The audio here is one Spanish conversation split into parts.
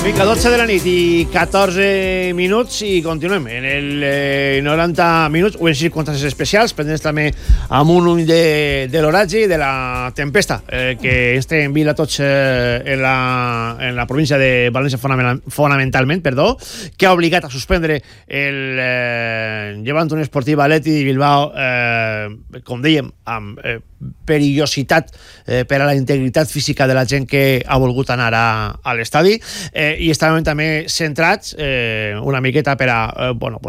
Vinga, 12 de la nit i 14 minuts i continuem en el 90 minuts o en circumstàncies especials, pendents també amb un ull de l'oratge i de la tempesta que ens envia tots en la província de València fonamentalment, que ha obligat a suspendre el Llevant Unió Esportiva Atlètic de Bilbao, com dèiem, amb perillositat per a la integritat física de la gent que ha volgut anar a l'estadi, i estàvem també centrats una miqueta per a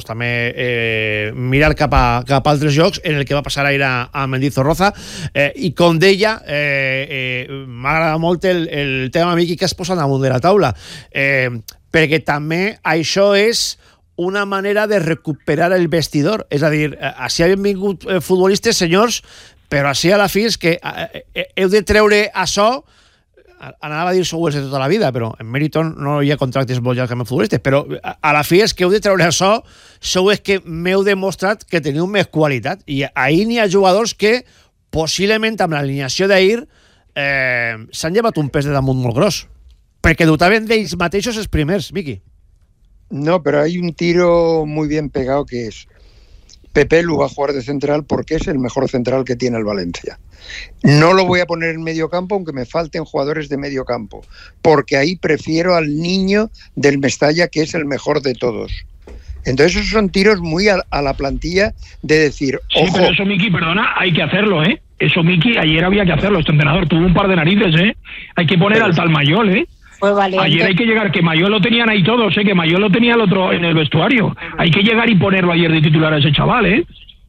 també mirar cap a altres llocs en el que va passar ahir a Mendizorroza, i com deia, m'agrada molt el tema, Miqui, que has posat damunt de la taula, perquè també això és una manera de recuperar el vestidor. És a dir, així han vingut futbolistes, senyors, però així a la fi és que heu de treure això. Anava a dir sou de tota la vida, però en Meriton no hi ha contractes molt llargs amb futbolistes, però a la fi és que heu de treure això, sou és que m'heu demostrat que teniu més qualitat, i ahir n'hi ha jugadors que possiblement amb l'alineació d'ahir s'han llevat un pes de damunt molt gros, perquè dubtaven d'ells mateixos els primers, Miqui. No, pero hay un tiro muy bien pegado que es Pepe Lu va a jugar de central porque es el mejor central que tiene el Valencia. No lo voy a poner en medio campo, aunque me falten jugadores de medio campo, porque ahí prefiero al niño del Mestalla, que es el mejor de todos. Entonces esos son tiros muy a la plantilla de decir, ojo. Sí, pero eso, Miki, perdona, hay que hacerlo, ¿eh? Eso, Miki, ayer había que hacerlo. Este entrenador tuvo un par de narices, ¿eh? Hay que poner al tal Mayol, ¿eh? Fue valiente. Ayer hay que llegar, que Mayol lo tenían ahí todos, que Mayol lo tenía el otro en el vestuario. Hay que llegar y ponerlo ayer de titular a ese chaval, ¿eh?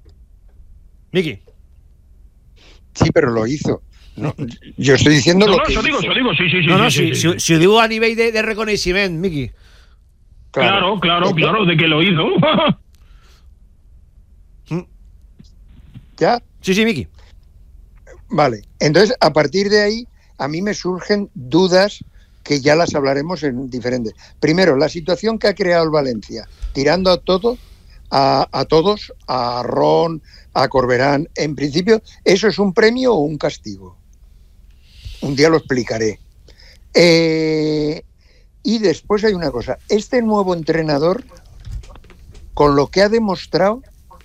Miki. Sí, pero lo hizo. No, yo estoy diciendo lo que eso digo, sí. Si ho diu a nivell de reconeixement, Miki. Claro, de que lo hizo. ¿Ya? Sí, Miki. Vale, entonces a partir de ahí a mí me surgen dudas que ya las hablaremos en diferentes. Primero, la situación que ha creado el Valencia, tirando a todos, a Ron, a Corberán. En principio, ¿eso es un premio o un castigo? Un día lo explicaré. Y después hay una cosa. Este nuevo entrenador, con lo que ha demostrado,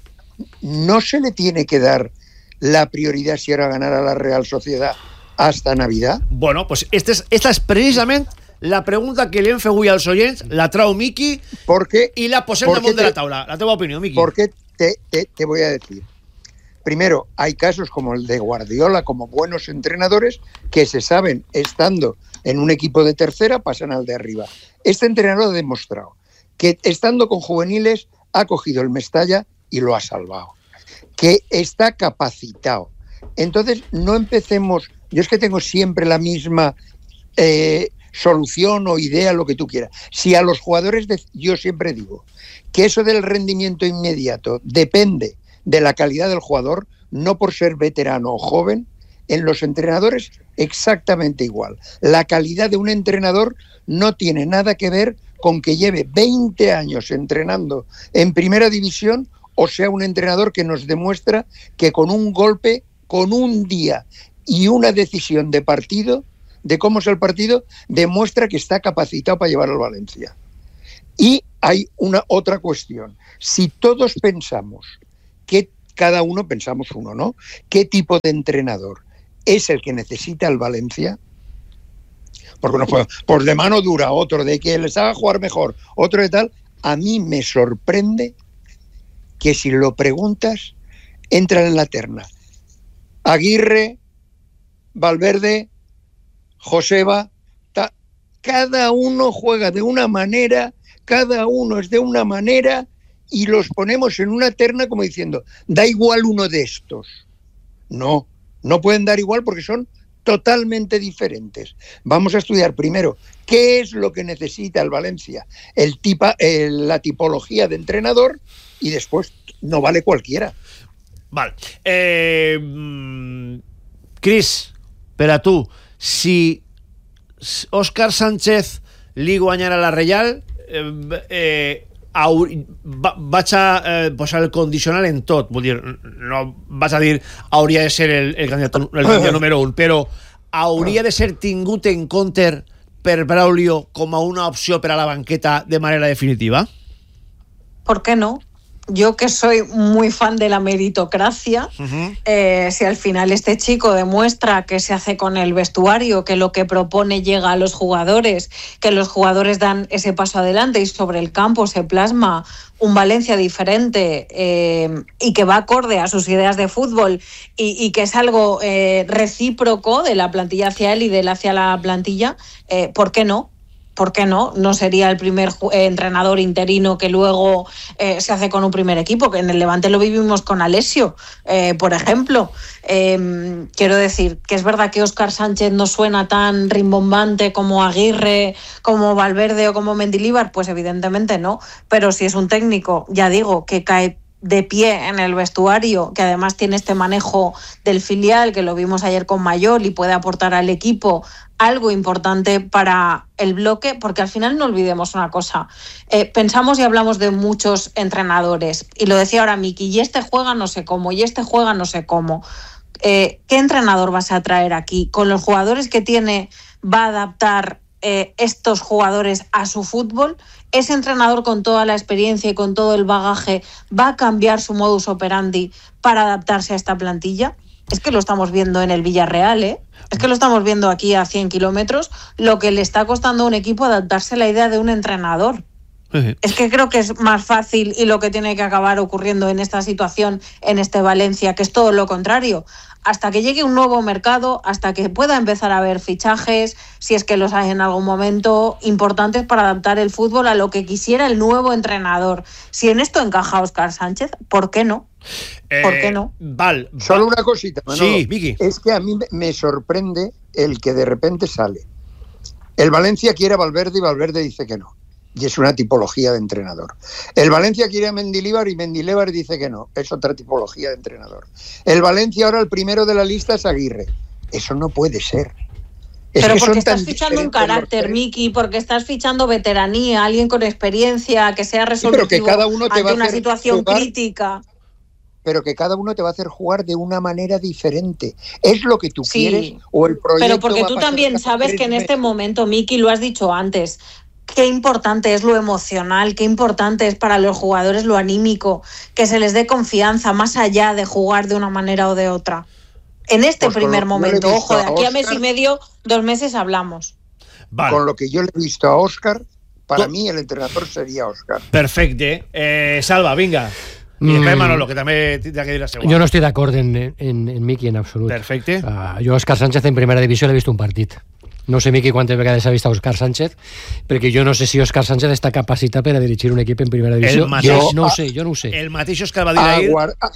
no se le tiene que dar la prioridad si ahora ganar a la Real Sociedad hasta Navidad. Bueno, pues esta és precisament la pregunta que li hem fet avui als oients, la trau Miki, i la posem damunt de la taula. La teva opinió, Miki. Porque te voy a decir. Primero, hay casos como el de Guardiola, como buenos entrenadores, que se saben, estando en un equipo de tercera, pasan al de arriba. Este entrenador ha demostrado que, estando con juveniles, ha cogido el Mestalla y lo ha salvado. Que está capacitado. Entonces, no empecemos. Yo es que tengo siempre la misma solución o idea, lo que tú quieras. Si a los jugadores, yo siempre digo que eso del rendimiento inmediato depende de la calidad del jugador, no por ser veterano o joven. En los entrenadores exactamente igual. La calidad de un entrenador no tiene nada que ver con que lleve 20 años entrenando en primera división o sea un entrenador que nos demuestra que con un golpe, con un día y una decisión de partido, de cómo es el partido, demuestra que está capacitado para llevar al Valencia. Y hay una otra cuestión. Si todos pensamos que cada uno pensamos uno, ¿no? ¿Qué tipo de entrenador es el que necesita el Valencia? Porque no puedo, por de mano dura, otro de que les haga jugar mejor, otro de tal. A mí me sorprende que si lo preguntas, entran en la terna Aguirre, Valverde, Joseba, cada uno juega de una manera, cada uno es de una manera, y los ponemos en una terna como diciendo, da igual uno de estos. No pueden dar igual porque son totalmente diferentes. Vamos a estudiar primero qué es lo que necesita el Valencia, la tipología de entrenador, y después no vale cualquiera. Vale. Cris, per a tu, si Òscar Sánchez li guanyara la Reial, vaig a posar el condicional en tot, vull dir, no vaig a dir hauria de ser el candidat número 1, però hauria de ser tingut en compte per Braulio com a una opció per a la banqueta de manera definitiva? ¿Por qué no? Yo que soy muy fan de la meritocracia, si al final este chico demuestra que se hace con el vestuario, que lo que propone llega a los jugadores, que los jugadores dan ese paso adelante y sobre el campo se plasma un Valencia diferente y que va acorde a sus ideas de fútbol y que es algo recíproco de la plantilla hacia él y de él hacia la plantilla, ¿por qué no? ¿Por qué no? No sería el primer entrenador interino que luego se hace con un primer equipo, que en el Levante lo vivimos con Alessio, por ejemplo. Quiero decir que es verdad que Óscar Sánchez no suena tan rimbombante como Aguirre, como Valverde o como Mendilibar, pues evidentemente no, pero si es un técnico, ya digo, que cae de pie en el vestuario, que además tiene este manejo del filial, que lo vimos ayer con Mayol, y puede aportar al equipo algo importante para el bloque, porque al final no olvidemos una cosa, pensamos y hablamos de muchos entrenadores, y lo decía ahora Miki, y este juega no sé cómo, y este juega no sé cómo. ¿Qué entrenador vas a traer aquí? Con los jugadores que tiene, ¿va a adaptar estos jugadores a su fútbol? Ese entrenador con toda la experiencia y con todo el bagaje va a cambiar su modus operandi para adaptarse a esta plantilla. Es que lo estamos viendo en el Villarreal, es que lo estamos viendo aquí a 100 kilómetros, lo que le está costando a un equipo adaptarse a la idea de un entrenador. Es que creo que es más fácil, y lo que tiene que acabar ocurriendo en esta situación, en este Valencia, que es todo lo contrario. Hasta que llegue un nuevo mercado, hasta que pueda empezar a haber fichajes, si es que los hay en algún momento, importantes para adaptar el fútbol a lo que quisiera el nuevo entrenador. Si en esto encaja Óscar Sánchez, ¿por qué no? ¿Por qué no? Solo una cosita, Manolo. Sí, Vicky. Es que a mí me sorprende el que de repente sale. El Valencia quiere a Valverde y Valverde dice que no. Y es una tipología de entrenador. El Valencia quiere a Mendilibar y Mendilibar dice que no. Es otra tipología de entrenador. El Valencia ahora el primero de la lista es Aguirre. Eso no puede ser. Pero porque estás fichando un carácter, Miki, porque estás fichando veteranía, alguien con experiencia, que sea resolutivo ante una situación crítica. Pero que cada uno te va a hacer jugar de una manera diferente. ¿Es lo que tú quieres o el proyecto? Pero porque tú también sabes que en este momento, Miki, lo has dicho antes, qué importante es lo emocional, qué importante es para los jugadores lo anímico, que se les dé confianza más allá de jugar de una manera o de otra. En este primer momento, ojo, de aquí a mes y medio, 2 meses hablamos. Vale. Con lo que yo le he visto a Óscar, para mí el entrenador sería Óscar. Perfecte. Salva, vinga. I després Manolo, que també tindrà que dir la segua. Jo no estic d'acord en Miki en absolut. Perfecte. Jo Óscar Sánchez en primera divisió l'he vist un partit. No sé, Miki, quantes vegades ha vist a Óscar Sánchez, perquè jo no sé si Óscar Sánchez està capacitat per a dirigir un equip en primera divisió. Jo no ho sé. El mateix Óscar va dir ahir...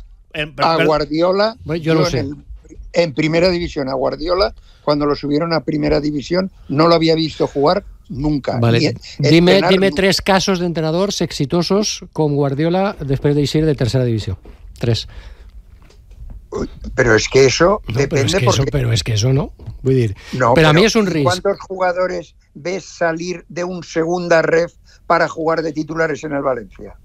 A Guardiola, yo no sé. En primera división, a Guardiola, cuando lo subieron a primera división, no lo había visto jugar nunca. Vale. Dime 3 casos de entrenadors exitosos con Guardiola després d'eixir de tercera divisió. 3. Pero es que eso depende pero es que eso no. Vull dir, no, pero a mí es un risc. ¿Cuántos jugadores ves salir de un segunda ref para jugar de titulares en el Valencia?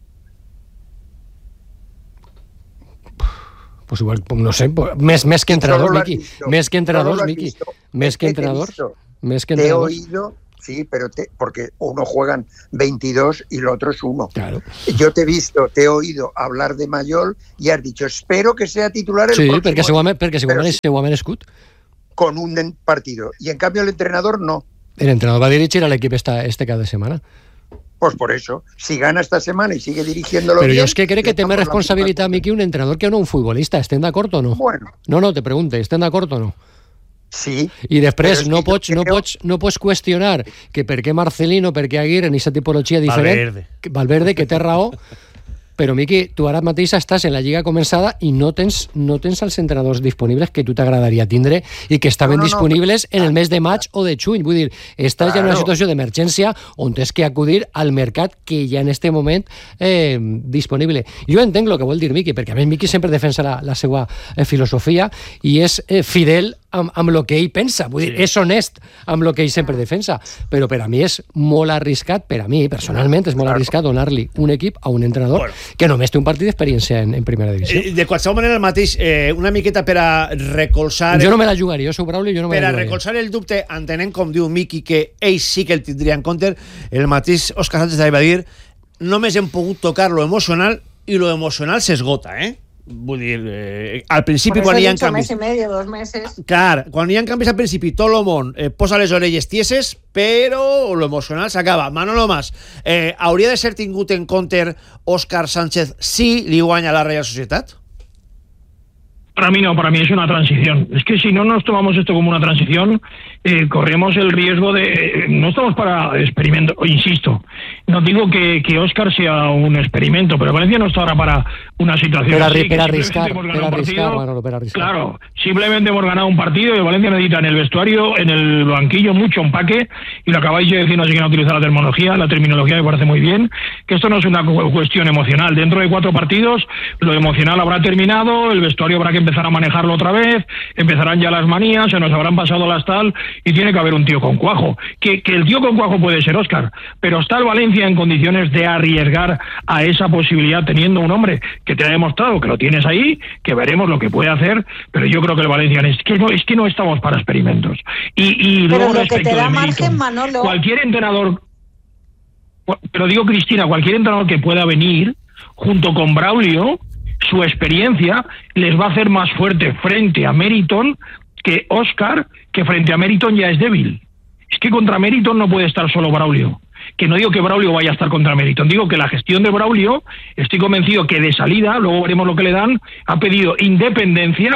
Pues igual, no sé, més que entrenador, Miki. Més que entrenadors, Miki. Més que entrenadors. Te he oído, sí, pero porque uno juegan 22 y el otro es 1. Claro. Yo te he oído hablar de Mayol y has dicho, espero que sea titular el próximo. Sí, perquè segurament ho ha merescut. Con un partido. Y en cambio el entrenador no. El entrenador va a dirigir al equip este cada semana. Pues por eso, si gana esta semana y sigue dirigiéndolo Però bien... jo és que crec que té més responsabilitat, Miki, un entrenador que no un futbolista. Estem d'acord o no? Bueno. No, te pregunte, estem d'acord o no? Sí. I després no pots qüestionar que per què Marcelino, per què Aguirre, en aquesta tipologia diferent... Valverde, que té raó... Però, Miki, tu ara mateix estàs en la lliga començada i no tens els entrenadors disponibles que tu t'agradaria tindre i que estaven disponibles en el mes de maig o de juny. Vull dir, estàs ja en una situació d'emergència on tens que acudir al mercat que hi ha en este moment disponible. Jo entenc el que vol dir Miki, perquè a més Miki sempre defensa la seva filosofia i és fidel amb el que ell pensa, vull dir, és honest amb el que ell sempre defensa, però per a mi és molt arriscat, per a mi, personalment, és molt arriscat donar-li un equip a un entrenador que només té un partit d'experiència en primera divisió. De qualsevol manera, el mateix, una miqueta per a recolzar... Jo no me la jugaria, jo sóc Braulio, jo no me la jugaria. Per a recolzar el dubte, entenent, com diu Miqui, que ell sí que el tindria en compte, el mateix Òscar Sánchez va dir, només hem pogut tocar lo emocional i lo emocional s'esgota, Vull dir, al principi quan hi ha canvis... Mes y medio, 2 meses. Clar, quan hi ha canvis al principi tot el món posa les orelles tieses, però lo emocional s'acaba. Manolo Mas, hauria de ser tingut en compte Òscar Sánchez si li guanya la Real Societat? Para mí no, para mí es una transición. Es que si no nos tomamos esto como una transición, corremos el riesgo de... No estamos para experimento, insisto. No digo que Óscar sea un experimento, pero Valencia no está ahora para una situación así. Para arriscar, Manolo, para arriscar. Claro, simplemente hemos ganado un partido y Valencia necesita en el vestuario, en el banquillo, mucho empaque, y lo acabáis de decir, no sé quién utiliza la terminología me parece muy bien, que esto no es una cuestión emocional. Dentro de 4 partidos, lo emocional habrá terminado, el vestuario habrá que empezar a manejarlo otra vez, empezarán ya las manías, se nos habrán pasado las tal, y tiene que haber un tío con cuajo. Que el tío con cuajo puede ser Óscar, pero está el Valencia en condiciones de arriesgar a esa posibilidad teniendo un hombre que te ha demostrado que lo tienes ahí, que veremos lo que puede hacer, pero yo creo que el Valencia es que no estamos para experimentos. Y pero luego lo que te da margen, Manolo... Cualquier entrenador, pero digo, Cristina, cualquier entrenador que pueda venir junto con Braulio, su experiencia les va a hacer más fuerte frente a Meriton que Óscar, que frente a Meriton ya es débil. Es que contra Meriton no puede estar solo Braulio. Que no digo que Braulio vaya a estar contra Meriton, digo que la gestión de Braulio, estoy convencido que de salida, luego veremos lo que le dan, ha pedido independencia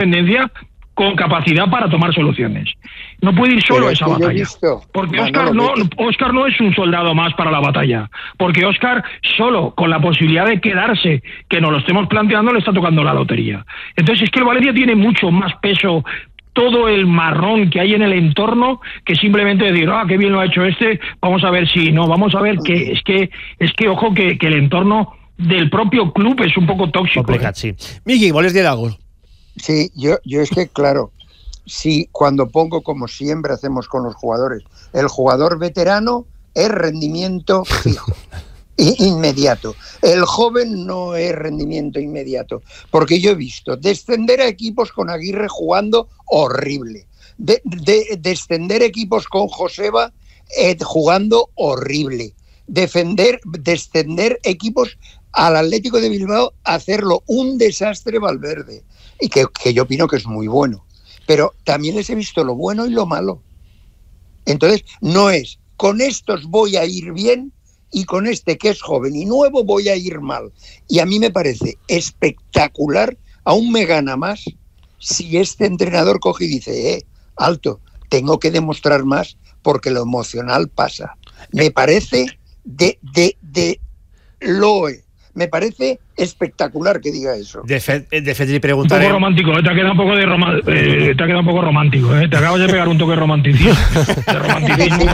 con capacidad para tomar soluciones. No puede ir solo a esa batalla. Porque Óscar no es un soldado más para la batalla. Porque Óscar solo con la posibilidad de quedarse, que nos lo estemos planteando, le está tocando la lotería. Entonces es que el Valencia tiene mucho más peso, todo el marrón que hay en el entorno, que simplemente decir, qué bien lo ha hecho vamos a ver si no, vamos a ver que es que ojo que el entorno del propio club es un poco tóxico. Sí. Miki, ¿voles decir algo? Sí, yo es que, claro, si cuando pongo, como siempre hacemos con los jugadores, el jugador veterano es rendimiento fijo, inmediato. El joven no es rendimiento inmediato, porque yo he visto descender a equipos con Aguirre jugando horrible, descender equipos con Joseba jugando horrible, descender equipos al Atlético de Bilbao, hacerlo un desastre Valverde. Y que yo opino que es muy bueno. Pero también les he visto lo bueno y lo malo. Entonces, no es, con estos voy a ir bien y con este que es joven y nuevo voy a ir mal. Y a mí me parece espectacular, aún me gana más, si este entrenador coge y dice, alto, tengo que demostrar más porque lo emocional pasa. Me parece me parece espectacular que diga eso. De fet li preguntaré... Un poco romántico, te ha quedado un poco romántico, te acabas de pegar un toque romanticismo. De romanticismo.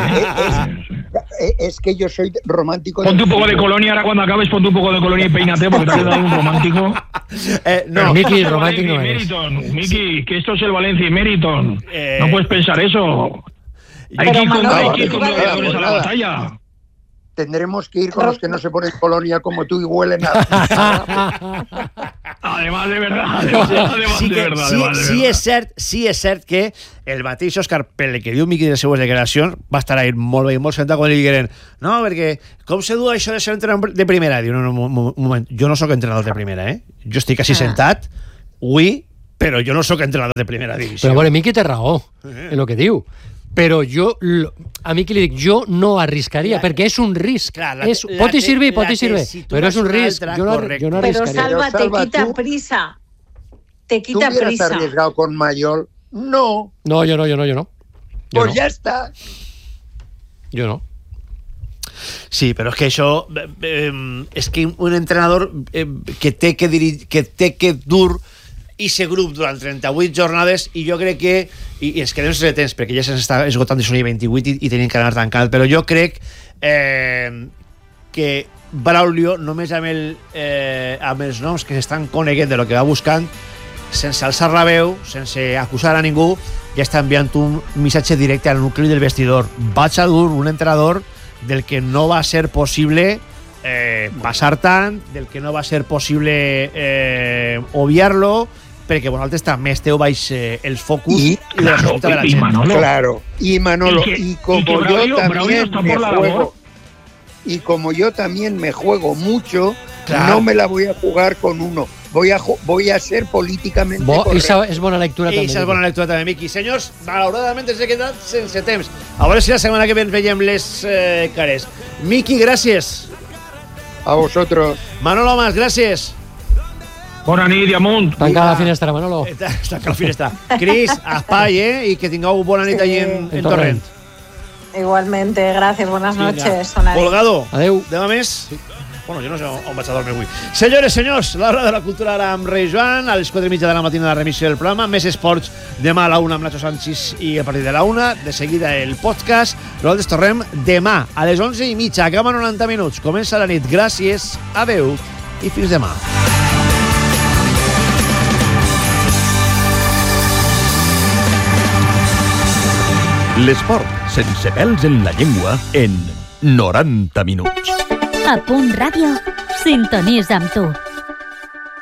Es que yo soy romántico. Ponte un poco de colonia, ahora cuando acabes ponte un poco de colonia y peínate, porque te ha quedado un romántico. No, Miki, romántico no es. Miki, que esto es el Valencia y Meriton. No puedes pensar eso. Hay que ir con gladiadores a la batalla. Tendremos que ir con los que no se ponen colonia como tú y huelen a... Además de verdad. Sí és cert que el mateix Òscar, pel que diu Miqui de les seues declaracions, va estar ahí molt bé i molt sentat quan li digueren no, perquè com se du això de ser entrenador de primera? Diu, no, un moment, jo no sóc entrenador de primera, jo estic així sentat, però jo no sóc entrenador de primera divisió. Però bueno, Miqui té raó en el que diu. Però jo, a mi que li dic, jo no arriscaria, perquè és un risc. Clar, pot servir, però és un risc. Jo no arriscaria. Pero Salva, te quita prisa. Te quita prisa. ¿Tú hubieras arriesgado con Mayol? No. No, yo no. Pues ya está. Yo no. Sí, però és que això és que un entrenador que té que dur i ser grup durant 38 jornades i jo crec que, i ens quedem sense temps perquè ja se'ns està esgotant de Sony 28 i tenim que anar tancant, però jo crec que Braulio només amb els noms que s'estan coneguent de lo que va buscant sense alçar la veu, sense acusar a ningú, ja està enviant un missatge directe al nucli del vestidor. Vaig a dur un entrenador del que no va ser possible passar tant, del que no va ser possible obviar-lo, perquè vosaltres també esteu baix els focus y de la societat de la gent. Manolo. Claro, y Manolo, y como yo también me juego, y como yo también me juego mucho, no me la voy a jugar con uno. Voy a ser políticamente correcto. Esa és bona lectura també. Esa és bona lectura també, Miqui. Senyors, malauradament ens he quedat sense temps. A veure si la setmana que ve ens veiem les cares. Miqui, gràcies. A vosotros. Manolo Mas, gràcies. Bona nit i amunt. Tanca la finestra, Manolo. Tanca la finestra. Cris, espai, i que tingueu bona nit allí en Torrent. Igualmente, gracias, buenas noches. Folgado. Adeu. Demà més. Bueno, jo no sé on vaig a dormir avui. Senyores, senyors, l'hora de la cultura ara amb Rei Joan, a les 4:30 de la matina la remissió del programa, més esports demà a la 1 amb Nacho Sánchez i a partir de la 1, de seguida el podcast. Nosaltres tornem demà a les 11:30, acaba 90 minuts, comença la nit. Gràcies, adeu i fins demà. L'esport sense pèls en la llengua en 90 minuts. A Punt Ràdio, sintonitza amb tu.